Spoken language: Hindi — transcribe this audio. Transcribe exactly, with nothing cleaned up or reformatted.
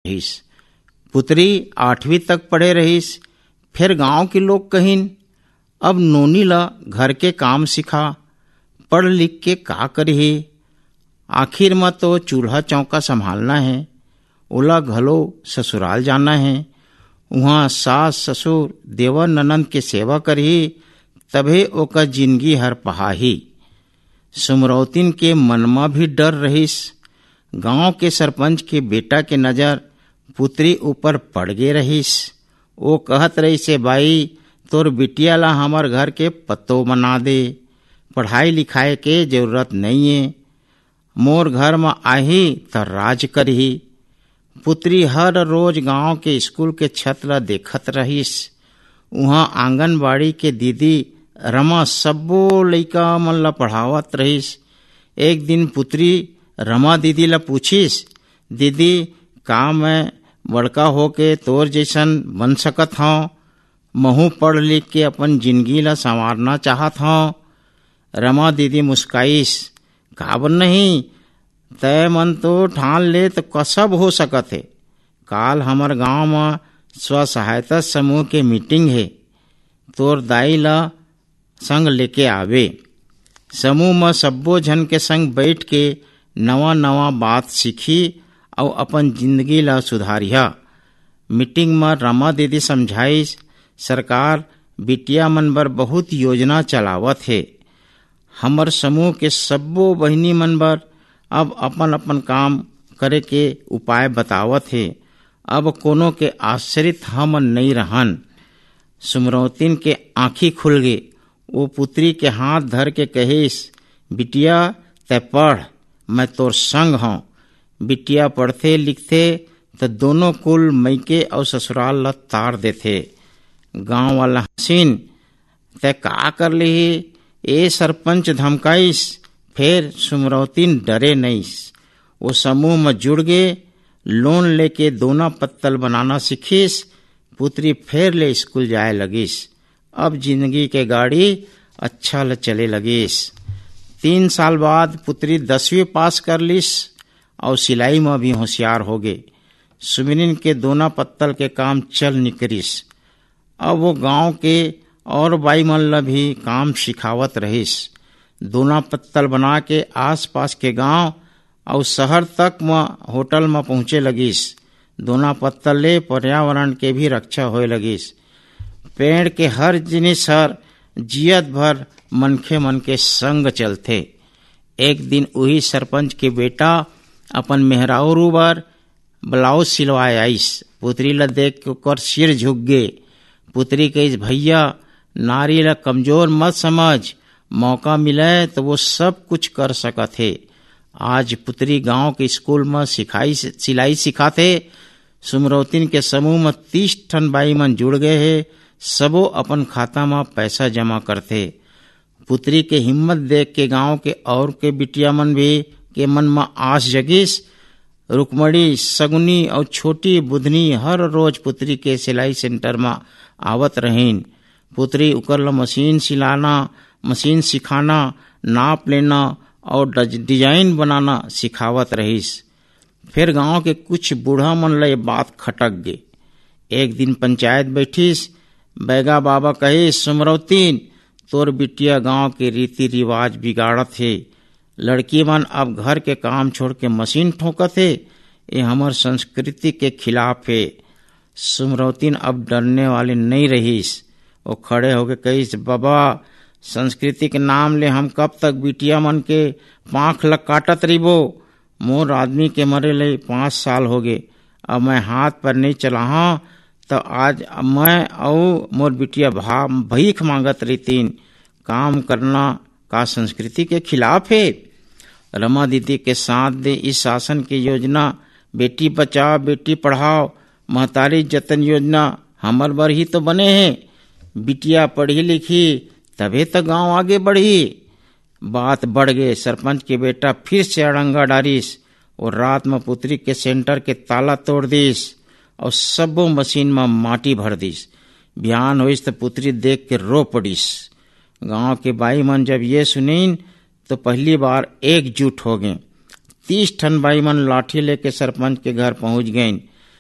रहीस। पुत्री आठवीं तक पढ़े रहीस। फिर गांव के लोग कहिन, अब नोनी ला घर के काम सिखा, पढ़ लिख के का करही, आखिर में तो चूल्हा चौका संभालना है, ओला घलो ससुराल जाना है, वहाँ सास ससुर देवर ननंद के सेवा करही, तभे ओकर जिंदगी हर पहाही। सुमरौतिन के मनमा भी डर रहीस। गांव के सरपंच के बेटा के नजर पुत्री ऊपर पड़ गे रहीस। वो कहत रही से, भाई तोर बिटिया ला हमर घर के पत्तो बना दे, पढ़ाई लिखाई के जरूरत नहीं है, मोर घर में आही त राज करही। पुत्री हर रोज गांव के स्कूल के छत ला देखत रहीस। वहाँ आंगनबाड़ी के दीदी रमा सब्बो लइका मन ला पढ़ावत रहीस। एक दिन पुत्री रमा दीदी ला पूछिस, दीदी का मैं बड़का होके तोर जैसन बन सकत हूँ? महू पढ़ लिख के अपन जिंदगी ला संवारना चाहत हूँ। रमा दीदी मुस्काइस, काबर नहीं, तय मन तो ठान ले तो कसब हो सकत है। काल हमर गांव में स्व सहायता समूह के मीटिंग है, तोर दाई ला संग लेके आवे। समूह में सब्बो जन के संग बैठ के नवा नवा बात सीखी और अपन जिंदगी ला सुधारिया। मीटिंग में रमा दीदी समझाइस, सरकार बिटिया मन बर बहुत योजना चलावत है। हमर समूह के सब्बो बहिनी मन बर अब अपन अपन काम करे के उपाय बतावत है। अब कोनो के आश्रित हम नहीं रहन। सुमरौतिन के आँखी खुल गए। वो पुत्री के हाथ धर के कहिस, बिटिया तै पढ़, मैं तोर संग हूँ। बिटिया पढ़ते लिखते तो दोनों कुल मैके और ससुराल ला तार देथे। गांव वाला हसीन, तै का कर लिही, ए सरपंच धमकाइस। फिर सुमरौतिन डरे नहीं, वो समूह में जुड़ गए। लोन लेके दोना पत्तल बनाना सीखिस। पुत्री फिर ले स्कूल जाए लगिस। अब जिंदगी के गाड़ी अच्छा ल चले लगिस। तीन साल बाद पुत्री दसवीं पास कर लिस और सिलाई में भी होशियार हो गए। सुमिनिन के दोना पत्तल के काम चल निकरिस। अब वो गांव के और बाई मन ला भी काम सिखावत रहिस। दोना पत्तल बना के आस पास के गांव और शहर तक में होटल में पहुंचे लगिस। दोना पत्तल ले पर्यावरण के भी रक्षा होए लगिस। पेड़ के हर जिनिस हर जियत भर मनखे मन के संग चलथे। एक दिन वही सरपंच के बेटा अपन मेहरारू बर ब्लाउज सिलवाए आइस। पुत्री ला देख के ओकर सिर झुक गे। पुत्री कहिस, भैया नारी ला कमजोर मत समझ, मौका मिले तो वो सब कुछ कर सकत है। आज पुत्री गांव के स्कूल में सिखाई सिलाई सिखाते। सुमरौतिन के समूह में तीस ठन बाई मन जुड़ गए है। सबो अपन खाता में पैसा जमा करते। पुत्री के हिम्मत देख के गांव के और के बिटिया मन भी के मन में आस जगिस। रुकमणी, सगुनी और छोटी बुधनी हर रोज पुत्री के सिलाई सेंटर में आवत रहीन। पुत्री उकर ला मशीन सिलाना, मशीन सिखाना, नाप लेना और डिजाइन बनाना सिखावत रहीस। फिर गांव के कुछ बूढ़ा मन ला ये बात खटक गए। एक दिन पंचायत बैठीस। बैगा बाबा कहे, सुमरौतिन तोर बिटिया गांव के रीति रिवाज बिगाड़त है। लड़की मन अब घर के काम छोड़ के मशीन ठोकत है। ये हमार संस्कृति के खिलाफ है। सुमरौतिन अब डरने वाले नहीं रहीस। वो खड़े होके कहिस, बाबा संस्कृति के नाम ले हम कब तक बिटिया मन के पाँख ल काटत रहिबो। मोर आदमी के मरे ले पाँच साल हो गए। अब मैं हाथ पर नहीं चला हाँ तो आज मैं और मोर बिटिया भा भीख मांगत रहीतीन। काम करना का संस्कृति के खिलाफ है। रमा दीदी के साथ दे इस शासन की योजना बेटी बचाओ बेटी पढ़ाओ महतारी जतन योजना हमर बर ही तो बने हैं। बिटिया पढ़ी लिखी तबे तो गांव आगे बढ़ी। बात बढ़ गए। सरपंच के बेटा फिर से अड़ंगा डारिस और रात में पुत्री के सेंटर के ताला तोड़ दिस और सबो मशीन में माटी भर दिस। बिहान होइस तो पुत्री देख के रो पड़ीस। गांव के बाई मन जब ये सुनीन तो पहली बार एकजुट हो गए। तीस ठन बाई मन लाठी लेके सरपंच के घर पहुंच गए।